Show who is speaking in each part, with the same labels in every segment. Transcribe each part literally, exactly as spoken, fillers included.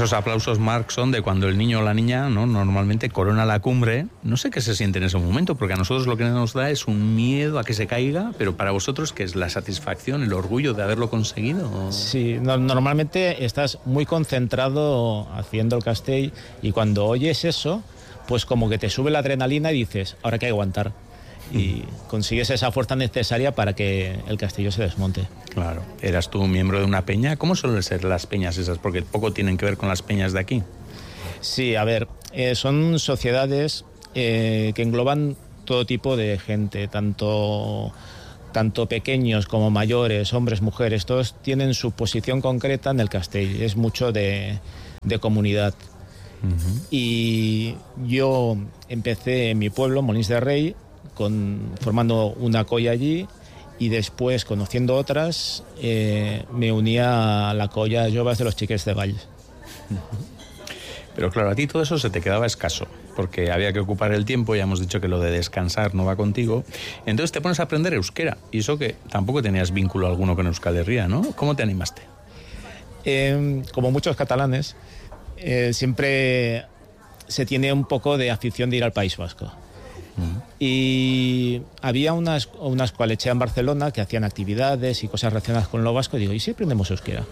Speaker 1: esos aplausos, Marc, son de cuando el niño o la niña, ¿no?, normalmente corona la cumbre. No sé qué se siente en ese momento, porque a nosotros lo que nos da es un miedo a que se caiga, pero para vosotros, ¿qué es la satisfacción, el orgullo de haberlo conseguido?
Speaker 2: Sí, no, normalmente estás muy concentrado haciendo el castell y cuando oyes eso, pues como que te sube la adrenalina y dices, ahora que hay que aguantar. Y consigues esa fuerza necesaria para que el castillo se desmonte.
Speaker 1: Claro. ¿Eras tú miembro de una peña? ¿Cómo suelen ser las peñas esas? Porque poco tienen que ver con las peñas de aquí.
Speaker 2: Sí, a ver, eh, son sociedades eh, que engloban todo tipo de gente, tanto, tanto pequeños como mayores, hombres, mujeres, todos tienen su posición concreta en el castell. Es mucho de, de comunidad. Uh-huh. Y yo empecé en mi pueblo, Molins de Rey, Con, formando una colla allí y después, conociendo otras, eh, me unía a la colla Joves de los Xiquets de Valls.
Speaker 1: Pero claro, a ti todo eso se te quedaba escaso, porque había que ocupar el tiempo, ya hemos dicho que lo de descansar no va contigo, entonces te pones a aprender euskera, y eso que tampoco tenías vínculo alguno con Euskal Herria, ¿no? ¿Cómo te animaste?
Speaker 2: Eh, como muchos catalanes, eh, siempre se tiene un poco de afición de ir al País Vasco. Uh-huh. Y había una, una escualechea en Barcelona que hacían actividades y cosas relacionadas con lo vasco y digo, ¿y si aprendemos euskera?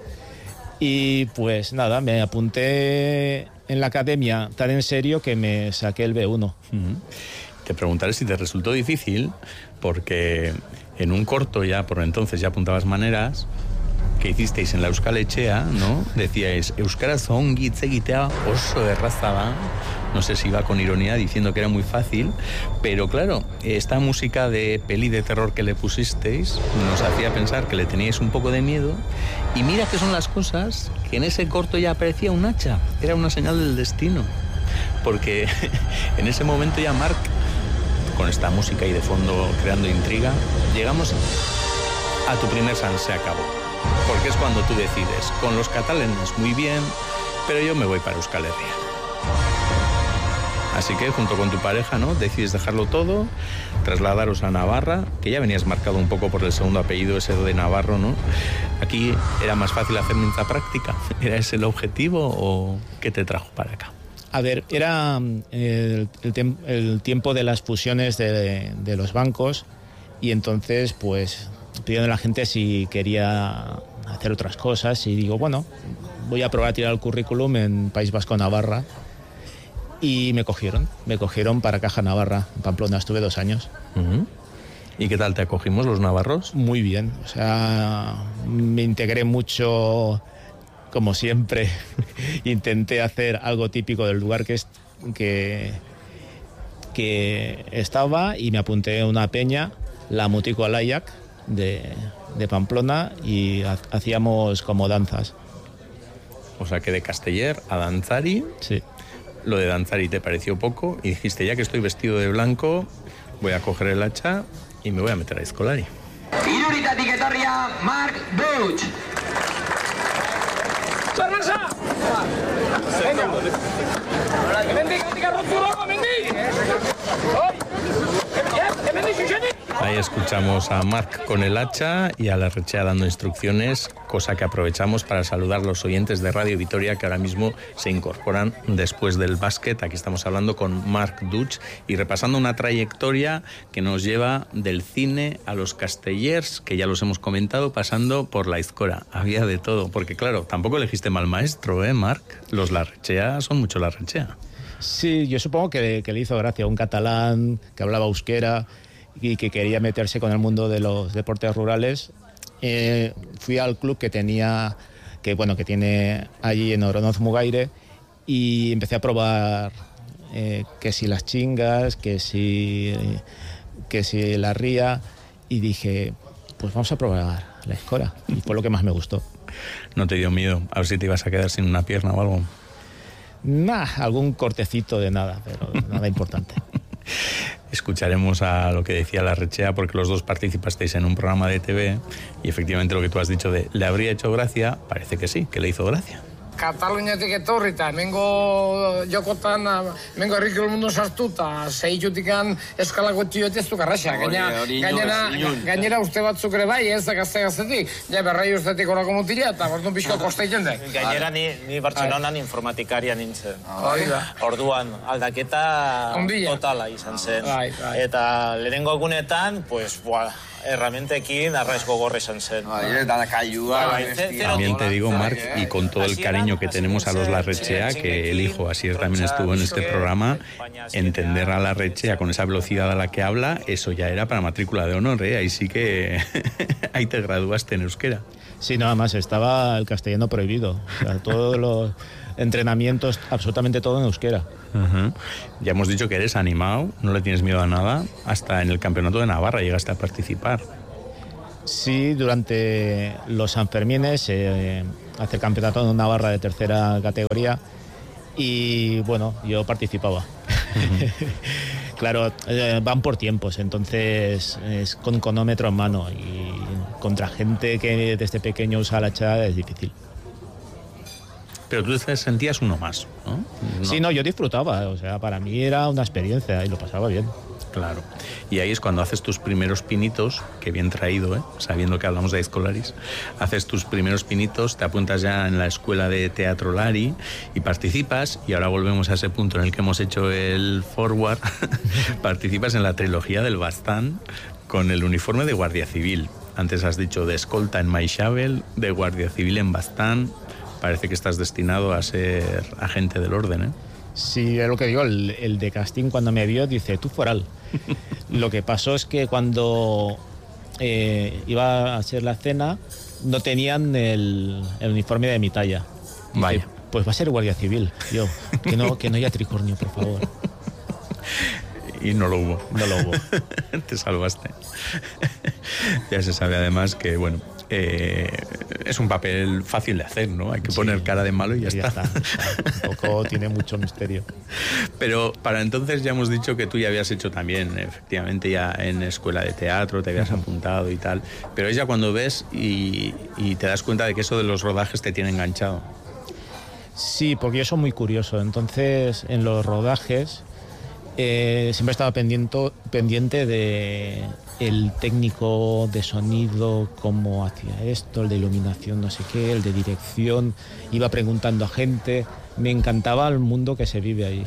Speaker 2: Y pues nada, me apunté en la academia tan en serio que me saqué el be uno.
Speaker 1: Uh-huh. Te preguntaré si te resultó difícil, porque en un corto ya, por entonces ya apuntabas maneras, que hicisteis en la Euskal Etxea, ¿no? Decíais, euskaraz ongi hitz egitea oso erraza da. No sé si iba con ironía diciendo que era muy fácil, pero claro, esta música de peli de terror que le pusisteis nos hacía pensar que le teníais un poco de miedo, y mira que son las cosas que en ese corto ya aparecía un hacha, era una señal del destino, porque en ese momento ya, Marc, con esta música y de fondo creando intriga, llegamos a tu primer San se acabó. Porque es cuando tú decides, con los catalanes muy bien, pero yo me voy para Euskal Herria. Así que junto con tu pareja, ¿no?, decides dejarlo todo, trasladaros a Navarra, que ya venías marcado un poco por el segundo apellido, ese de Navarro, ¿no? Aquí era más fácil hacer mucha práctica. ¿Era ese el objetivo o qué te trajo para acá?
Speaker 2: A ver, era el, el, tem- el tiempo de las fusiones de, de los bancos, y entonces pues pidiendo a la gente si quería hacer otras cosas, y digo, bueno, voy a probar a tirar el currículum en País Vasco, Navarra, y me cogieron, me cogieron para Caja Navarra, en Pamplona, estuve dos años.
Speaker 1: Uh-huh. ¿Y qué tal te acogimos los navarros?
Speaker 2: Muy bien, o sea, me integré mucho, como siempre, intenté hacer algo típico del lugar que, es, que, que estaba, y me apunté a una peña, la Mutiko Alaiak, de, de Pamplona, y ha, hacíamos como danzas.
Speaker 1: O sea que de Casteller a Dantzari.
Speaker 2: Sí.
Speaker 1: Lo de Dantzari te pareció poco y dijiste, ya que estoy vestido de blanco, voy a coger el hacha y me voy a meter a Aizkolari.
Speaker 3: Iruritatik etorria, Marc Dutch. ¡Sorpresa!
Speaker 1: Ahí escuchamos a Marc con el hacha y a Larrechea dando instrucciones, cosa que aprovechamos para saludar a los oyentes de Radio Vitoria que ahora mismo se incorporan después del básquet. Aquí estamos hablando con Marc Dutch y repasando una trayectoria que nos lleva del cine a los castellers, que ya los hemos comentado, pasando por la Aizkora. Había de todo, porque claro, tampoco elegiste mal maestro, ¿eh, Marc? Los Larrechea son mucho Larrechea.
Speaker 2: Sí, yo supongo que, que le hizo gracia un catalán que hablaba euskera y que quería meterse con el mundo de los deportes rurales. Eh, fui al club que tenía, que bueno, que tiene allí en Oronoz Mugaire, y empecé a probar eh, que si las chingas, que si, que si la ría, y dije, pues vamos a probar la Aizkora, y fue lo que más me gustó.
Speaker 1: ¿No te dio miedo? A ver si te ibas a quedar sin una pierna o algo.
Speaker 2: Nah, algún cortecito de nada, pero nada importante.
Speaker 1: Escucharemos a lo que decía Larrechea, porque los dos participasteis en un programa de T V y efectivamente lo que tú has dicho de ¿le habría hecho gracia? Parece que sí, que le hizo gracia.
Speaker 4: Kataluniatik etorri eta hemengo jokotan, hemengo herriko mundu sartuta, zeitutikan eskalako tioet ez du garraxa. Gainera, gainera uste batzuk ere bai, ez da gazte-gaztetik. Ja, berrai ustetik orako mutila eta bordun pixko kosta iten dek.
Speaker 2: Gainera ni, ni Bartzelonan informatikaria nintzen.
Speaker 4: Hori da.
Speaker 2: Orduan, aldaketa totala izan zen. Eta lehenengo egunetan, pues, buah, herramientekin arraiz gogorra izan zen.
Speaker 1: También te digo, Marc, y con todo el cariño que tenemos a los Larrechea, que el hijo Asier también estuvo en este programa, entender a Larrechea con esa velocidad a la que habla, eso ya era para matrícula de honor, ¿eh? Ahí sí que ahí te graduaste en euskera.
Speaker 2: Sí, nada más, estaba el castellano prohibido. O sea, todos los entrenamientos, absolutamente todo en euskera.
Speaker 1: Uh-huh. Ya hemos dicho que eres animado, no le tienes miedo a nada. Hasta en el campeonato de Navarra llegaste a participar.
Speaker 2: Sí, durante los Sanfermines eh, hace el campeonato de Navarra de tercera categoría y bueno, yo participaba. Uh-huh. Claro, eh, van por tiempos, entonces es con cronómetro en mano y contra gente que desde pequeño usa la hacha es difícil.
Speaker 1: Pero tú te sentías uno más, ¿no?
Speaker 2: No. Sí, no, yo disfrutaba, o sea, para mí era una experiencia y lo pasaba bien.
Speaker 1: Claro. Y ahí es cuando haces tus primeros pinitos, que bien traído, ¿eh? Sabiendo que hablamos de Aizkolariz, haces tus primeros pinitos, te apuntas ya en la escuela de teatro Lari y participas, y ahora volvemos a ese punto en el que hemos hecho el forward, participas en la trilogía del Bastán con el uniforme de Guardia Civil. Antes has dicho de escolta en Maixabel, de Guardia Civil en Bastán. Parece que estás destinado a ser agente del orden, ¿eh?
Speaker 2: Sí, es lo que digo, el, el de casting cuando me vio dice, tú foral. Lo que pasó es que cuando eh, iba a hacer la cena no tenían el, el uniforme de mi talla. Dice,
Speaker 1: vaya.
Speaker 2: Pues va a ser Guardia Civil. Yo, que no, que no haya tricornio, por favor.
Speaker 1: Y no lo hubo.
Speaker 2: No lo hubo.
Speaker 1: Te salvaste. Ya se sabe además que, bueno, eh, es un papel fácil de hacer, ¿no? Hay que sí, poner cara de malo y ya,
Speaker 2: ya
Speaker 1: está.
Speaker 2: está, está. Tampoco tiene mucho misterio.
Speaker 1: Pero para entonces ya hemos dicho que tú ya habías hecho también, efectivamente, ya en escuela de teatro, te habías uh-huh. apuntado y tal. Pero es ya cuando ves y, y te das cuenta de que eso de los rodajes te tiene enganchado.
Speaker 2: Sí, porque yo soy muy curioso. Entonces, en los rodajes eh, siempre estaba pendiente, pendiente de el técnico de sonido, cómo hacía esto, el de iluminación, no sé qué, el de dirección. Iba preguntando a gente. Me encantaba el mundo que se vive ahí.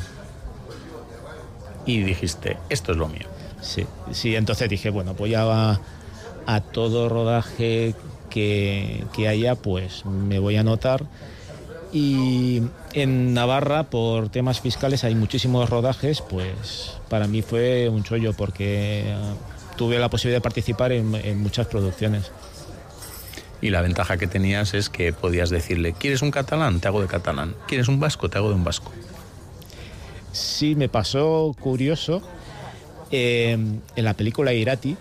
Speaker 1: Y dijiste, esto es lo mío.
Speaker 2: Sí, sí, entonces dije, bueno, pues ya va a todo rodaje que, que haya, pues me voy a anotar. Y en Navarra, por temas fiscales, hay muchísimos rodajes, pues para mí fue un chollo porque tuve la posibilidad de participar en, en muchas producciones.
Speaker 1: Y la ventaja que tenías es que podías decirle, ¿quieres un catalán? Te hago de catalán. ¿Quieres un vasco? Te hago de un vasco.
Speaker 2: Sí, me pasó curioso. Eh, en la película Irati,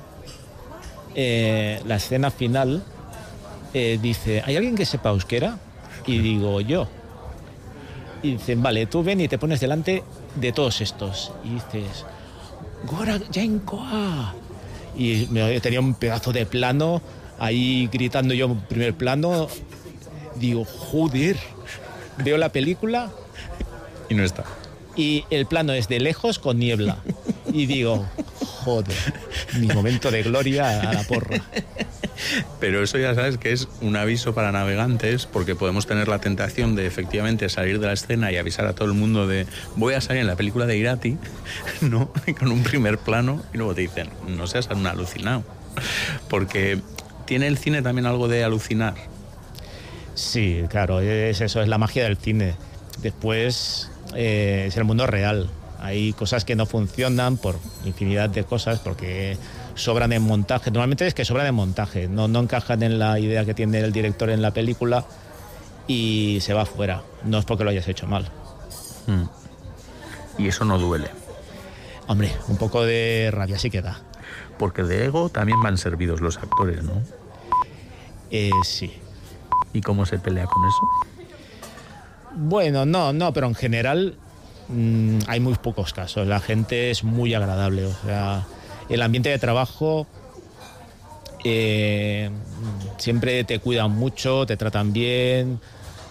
Speaker 2: eh, la escena final eh, dice, ¿hay alguien que sepa euskera? Y digo, yo. Y dicen, vale, tú ven y te pones delante de todos estos. Y dices, Gora Jainkoa. Y me tenía un pedazo de plano ahí gritando yo en primer plano. Digo, joder, veo la película
Speaker 1: y no está.
Speaker 2: Y el plano es de lejos con niebla. Y digo, joder, mi momento de gloria a la porra.
Speaker 1: Pero eso ya sabes que es un aviso para navegantes, porque podemos tener la tentación de efectivamente salir de la escena y avisar a todo el mundo de voy a salir en la película de Irati, ¿no? Con un primer plano, y luego te dicen, no seas un alucinado. Porque tiene el cine también algo de alucinar.
Speaker 2: Sí, claro, es eso, es la magia del cine. Después eh, es el mundo real. Hay cosas que no funcionan por infinidad de cosas, porque sobran en montaje. Normalmente es que sobran en montaje, no, no encajan en la idea que tiene el director en la película y se va fuera. No es porque lo hayas hecho mal.
Speaker 1: Mm. Y eso no duele.
Speaker 2: Hombre, un poco de rabia sí que da.
Speaker 1: Porque de ego también van servidos los actores, ¿no?
Speaker 2: Eh, sí.
Speaker 1: ¿Y cómo se pelea con eso?
Speaker 2: Bueno, no, no, pero en general mmm, hay muy pocos casos. La gente es muy agradable, o sea, el ambiente de trabajo eh, siempre te cuidan mucho, te tratan bien,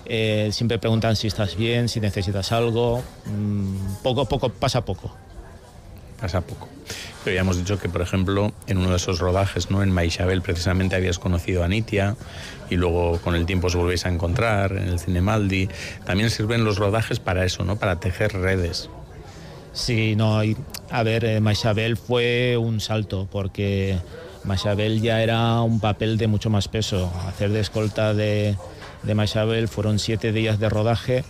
Speaker 2: Eh, siempre preguntan si estás bien, si necesitas algo. Mm, poco a poco, pasa poco.
Speaker 1: Pasa poco. Pero ya hemos dicho que, por ejemplo, en uno de esos rodajes, ¿no? En Maixabel, precisamente habías conocido a Nitia y luego con el tiempo os volvéis a encontrar en el Cinemaldi. También sirven los rodajes para eso, ¿no? Para tejer redes.
Speaker 2: Sí, no, y, a ver, eh, Maixabel fue un salto porque Maixabel ya era un papel de mucho más peso. Hacer de escolta de, de Maixabel fueron siete días de rodaje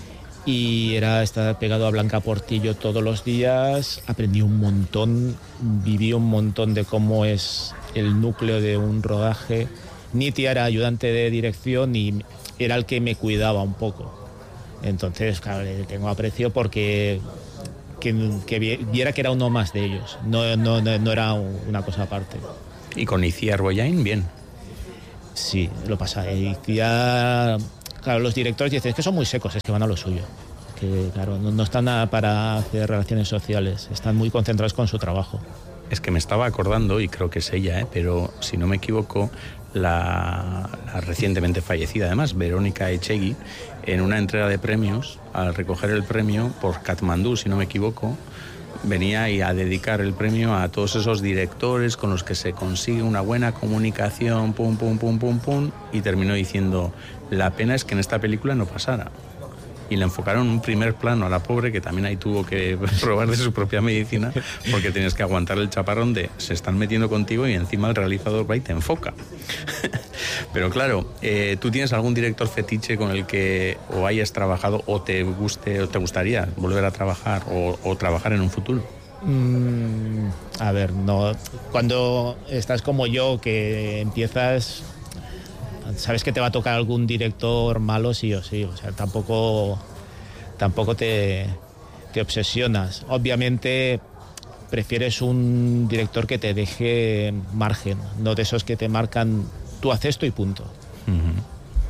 Speaker 2: y era estar pegado a Blanca Portillo todos los días. Aprendí un montón, viví un montón de cómo es el núcleo de un rodaje. Nitia era ayudante de dirección y era el que me cuidaba un poco. Entonces, claro, le tengo aprecio porque que, que viera que era uno más de ellos, no, no, no era una cosa aparte.
Speaker 1: Y con Iciar Boyain, bien.
Speaker 2: Sí, lo pasa. Iciar... Claro, los directores dicen, es que son muy secos, es que van a lo suyo. Que, claro, no, no están nada para hacer relaciones sociales, están muy concentrados con su trabajo.
Speaker 1: Es que me estaba acordando, y creo que es ella, ¿eh? Pero si no me equivoco, la, la recientemente fallecida, además, Verónica Echegui, en una entrega de premios, al recoger el premio por Katmandú, si no me equivoco, venía a dedicar el premio a todos esos directores con los que se consigue una buena comunicación, pum, pum, pum, pum, pum, y terminó diciendo, la pena es que en esta película no pasara. Y le enfocaron un primer plano a la pobre, que también ahí tuvo que probar de su propia medicina, porque tenías que aguantar el chaparrón de se están metiendo contigo y encima el realizador va y te enfoca. Pero claro, eh, ¿tú tienes algún director fetiche con el que o hayas trabajado o te guste o te gustaría volver a trabajar o, o trabajar en un futuro?
Speaker 2: Mm, a ver, no. Cuando estás como yo, que empiezas... Sabes que te va a tocar algún director malo sí o sí, o sea, tampoco, tampoco te, te obsesionas. Obviamente prefieres un director que te deje margen, no de esos que te marcan, tú haces esto y punto.
Speaker 1: Uh-huh.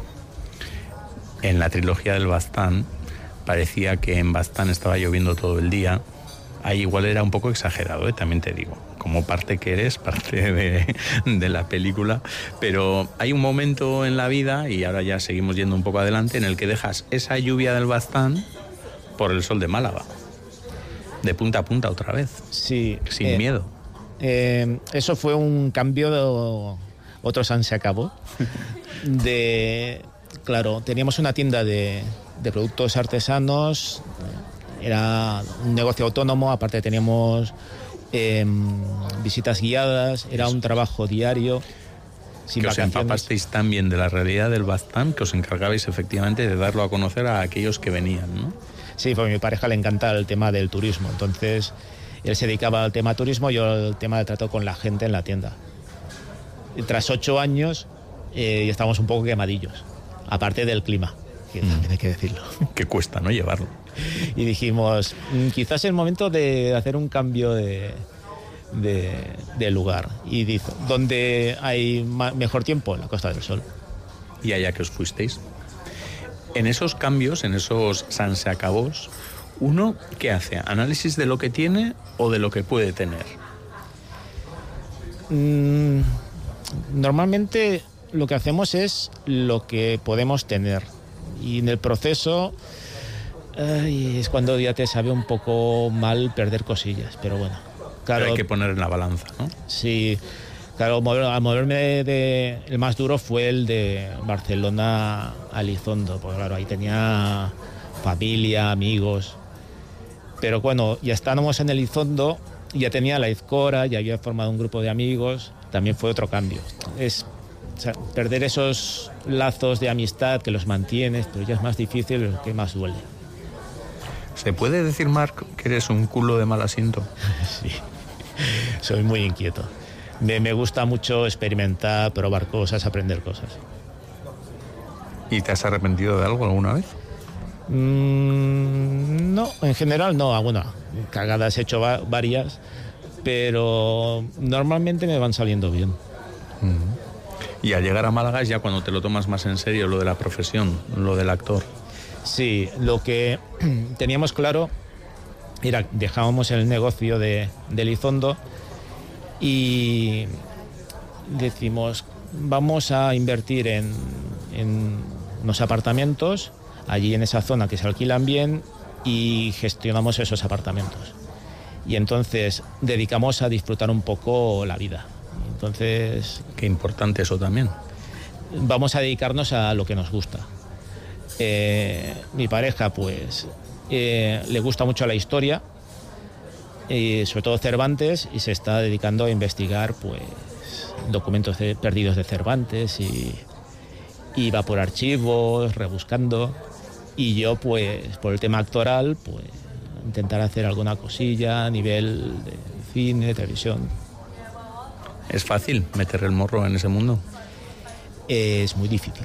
Speaker 1: En la trilogía del Baztán parecía que en Baztán estaba lloviendo todo el día. Ahí igual era un poco exagerado, ¿eh? También te digo, como parte que eres, parte de, de la película, pero hay un momento en la vida, y ahora ya seguimos yendo un poco adelante, en el que dejas esa lluvia del Baztán por el sol de Málaga, de punta a punta otra vez,
Speaker 2: sí,
Speaker 1: sin
Speaker 2: eh,
Speaker 1: miedo.
Speaker 2: Eh, eso fue un cambio, de, otro San se acabó, de, claro, teníamos una tienda de, de productos artesanos. Era un negocio autónomo, aparte teníamos eh, visitas guiadas, era un trabajo diario, sin
Speaker 1: que os
Speaker 2: vacaciones.
Speaker 1: empapasteis tan bien de la realidad del Baztán que os encargabais efectivamente de darlo a conocer a aquellos que venían, ¿no?
Speaker 2: Sí, porque a mi pareja le encanta el tema del turismo, entonces él se dedicaba al tema turismo, yo al tema de trato con la gente en la tienda. Y tras ocho años eh, estábamos un poco quemadillos, aparte del clima, que mm. también hay que decirlo.
Speaker 1: Que cuesta, ¿no?, llevarlo.
Speaker 2: Y dijimos, quizás es el momento de hacer un cambio de, de, de lugar. Y dijo, ¿dónde hay ma- mejor tiempo? En la Costa del Sol.
Speaker 1: Y allá que os fuisteis. En esos cambios, en esos sanseacabós, ¿uno qué hace? ¿Análisis de lo que tiene o de lo que puede tener?
Speaker 2: Mm, normalmente lo que hacemos es lo que podemos tener. Y en el proceso... Ay, es cuando ya te sabe un poco mal perder cosillas, pero bueno. Claro,
Speaker 1: pero hay que poner en la balanza, ¿no?
Speaker 2: Sí, claro, mover, al moverme de, de... El más duro fue el de Barcelona a Elizondo, porque claro, ahí tenía familia, amigos. Pero bueno, ya estábamos en Elizondo, ya tenía la Izcora, ya había formado un grupo de amigos, también fue otro cambio. Es... O sea, perder esos lazos de amistad que los mantienes, pero ya es más difícil, lo que más duele.
Speaker 1: ¿Se puede decir, Marc, que eres un culo de mal asiento?
Speaker 2: Sí, soy muy inquieto. Me, me gusta mucho experimentar, probar cosas, aprender cosas.
Speaker 1: ¿Y te has arrepentido de algo alguna vez?
Speaker 2: Mm, no, en general no. Bueno, cagadas he hecho va- varias, pero normalmente me van saliendo bien.
Speaker 1: Mm. Y al llegar a Málaga es ya cuando te lo tomas más en serio, lo de la profesión, lo del actor.
Speaker 2: Sí, lo que teníamos claro era, dejábamos el negocio de, de Elizondo y decimos, vamos a invertir en, en unos apartamentos allí en esa zona que se alquilan bien y gestionamos esos apartamentos. Y entonces dedicamos a disfrutar un poco la vida. Entonces...
Speaker 1: Qué importante eso también.
Speaker 2: Vamos a dedicarnos a lo que nos gusta. Eh, mi pareja, pues, eh, le gusta mucho la historia, y sobre todo Cervantes, y se está dedicando a investigar, pues, documentos de, perdidos de Cervantes, y, y va por archivos, rebuscando. Y yo, pues, por el tema actoral, pues, intentar hacer alguna cosilla a nivel de cine, televisión.
Speaker 1: ¿Es fácil meter el morro en ese mundo?
Speaker 2: Es muy difícil.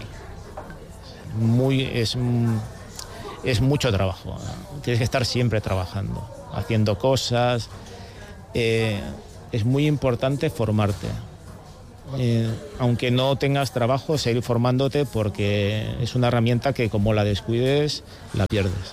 Speaker 2: Muy, es, es mucho trabajo. Tienes que estar siempre trabajando, haciendo cosas. Eh, es muy importante formarte. Eh, aunque no tengas trabajo, seguir formándote, porque es una herramienta que, como la descuides, la pierdes.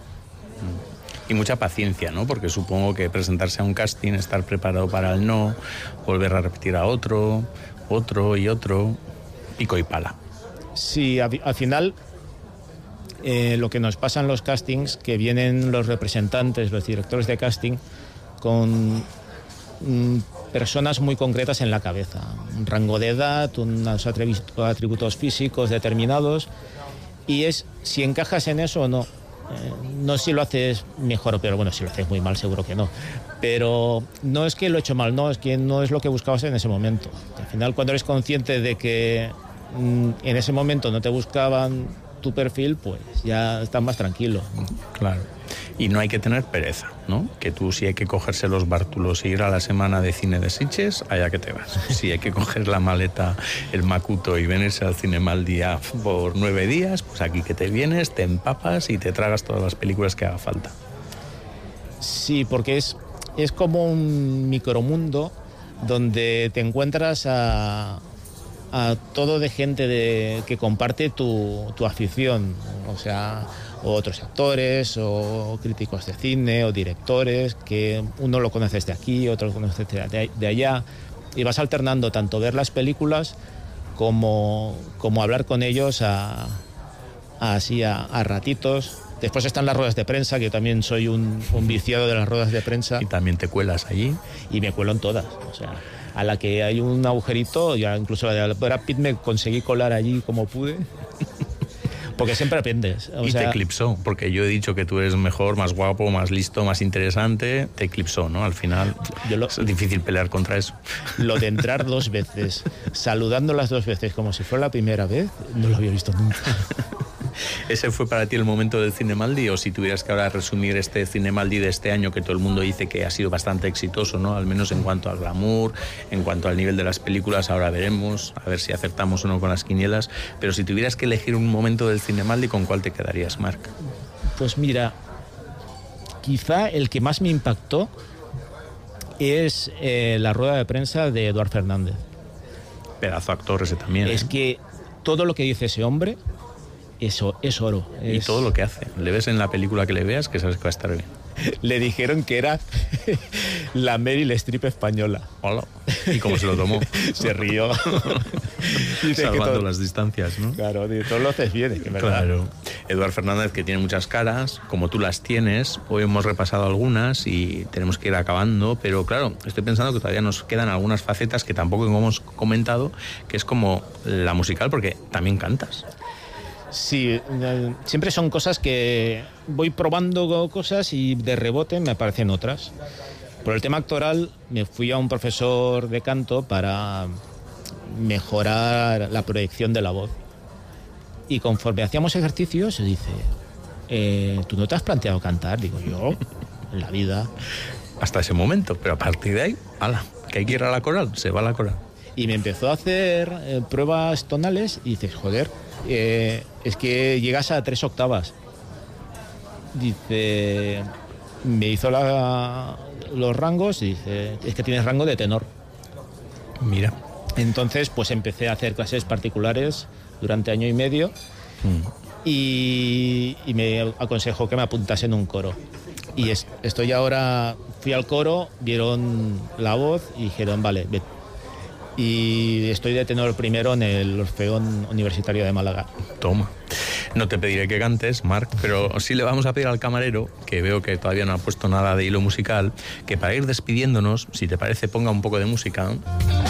Speaker 1: Y mucha paciencia, ¿no? Porque supongo que presentarse a un casting, estar preparado para el no, volver a repetir a otro, otro y otro, pico y pala. Sí,
Speaker 2: al, al final eh, lo que nos pasa en los castings, que vienen los representantes, los directores de casting, con mm, personas muy concretas en la cabeza. Un rango de edad, unos atributos físicos determinados, y es si encajas en eso o no. Eh, no si lo haces mejor o peor, bueno, si lo haces muy mal seguro que no, pero no es que lo he hecho mal, no, es que no es lo que buscabas en ese momento. Al final, cuando eres consciente de que mm, en ese momento no te buscaban tu perfil, pues ya estás más tranquilo.
Speaker 1: Claro. Y no hay que tener pereza, ¿no? Que tú, si hay que cogerse los bártulos e ir a la semana de cine de Sitges, allá que te vas. Si hay que coger la maleta, el macuto y venirse al Cinemaldi por nueve días, pues aquí que te vienes, te empapas y te tragas todas las películas que haga falta.
Speaker 2: Sí, porque es, es como un micromundo donde te encuentras a, a todo de gente de, que comparte tu, tu afición, o sea, o otros actores, o críticos de cine, o directores, que uno lo conoces de aquí, otro lo conoces de, de allá, y vas alternando tanto ver las películas como, como hablar con ellos a, a, así a, a ratitos. Después están las ruedas de prensa, que yo también soy un, un viciado de las ruedas de prensa.
Speaker 1: ¿Y también te cuelas allí?
Speaker 2: Y me cuelo en todas, o sea, a la que hay un agujerito, ya incluso la de Brad Pitt me conseguí colar allí como pude. Porque siempre aprendes. O
Speaker 1: y
Speaker 2: sea,
Speaker 1: te eclipsó, porque yo he dicho que tú eres mejor, más guapo, más listo, más interesante. Te eclipsó, ¿no? Al final yo lo, es difícil pelear contra eso.
Speaker 2: Lo de entrar dos veces, saludando las dos veces como si fuera la primera vez, no lo había visto nunca.
Speaker 1: ¿Ese fue para ti el momento del Cinemaldi? O si tuvieras que ahora resumir este Cinemaldi de este año, que todo el mundo dice que ha sido bastante exitoso, ¿no? Al menos en cuanto al glamour, en cuanto al nivel de las películas, ahora veremos, a ver si acertamos o no con las quinielas. Pero si tuvieras que elegir un momento del Cinemaldi, ¿con cuál te quedarías, Marc?
Speaker 2: Pues mira, quizá el que más me impactó es eh, la rueda de prensa de Eduard Fernández.
Speaker 1: Pedazo actor ese también.
Speaker 2: Es
Speaker 1: ¿eh?
Speaker 2: que todo lo que dice ese hombre Eso es oro.
Speaker 1: Y
Speaker 2: es...
Speaker 1: todo lo que hace. Le ves en la película que le veas que sabes que va a estar bien.
Speaker 2: Le dijeron que era la Meryl Streep española.
Speaker 1: Hola. ¿Y cómo se lo tomó?
Speaker 2: Se rió.
Speaker 1: Dice salvando que todo... las distancias, ¿no?
Speaker 2: Claro, todo lo haces bien, que verdad.
Speaker 1: Claro. Eduard Fernández, que tiene muchas caras, como tú las tienes. Hoy hemos repasado algunas y tenemos que ir acabando, pero claro, estoy pensando que todavía nos quedan algunas facetas que tampoco hemos comentado, que es como la musical, porque también cantas.
Speaker 2: Sí, siempre son cosas que voy probando cosas y de rebote me aparecen otras. Por el tema actoral me fui a un profesor de canto para mejorar la proyección de la voz. Y conforme hacíamos ejercicios, se dice, eh, ¿tú no te has planteado cantar? Digo, yo, en la vida.
Speaker 1: Hasta ese momento, pero a partir de ahí, ala, que hay que ir a la coral, se va a la coral.
Speaker 2: Y me empezó a hacer eh, pruebas tonales y dices, joder, eh, es que llegas a tres octavas. Dice, me hizo la, los rangos y dice, es que tienes rango de tenor.
Speaker 1: Mira.
Speaker 2: Entonces, pues empecé a hacer clases particulares durante año y medio mm. y, y me aconsejó que me apuntase en un coro. Y es, estoy ahora, fui al coro, vieron la voz y dijeron, vale, vete. Y estoy de tenor primero en el Orfeón Universitario de Málaga.
Speaker 1: Toma. No te pediré que cantes, Marc, pero sí le vamos a pedir al camarero, que veo que todavía no ha puesto nada de hilo musical, que para ir despidiéndonos, si te parece, ponga un poco de música.